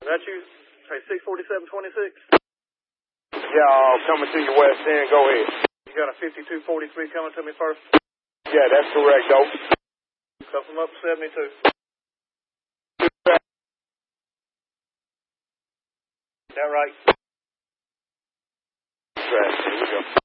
that you? Hey, 64726? Yeah, coming to your west end. Go ahead. You got a 5243 coming to me first? Yeah, that's correct, though. Cuff them up 72. Is that right? Right, here we go.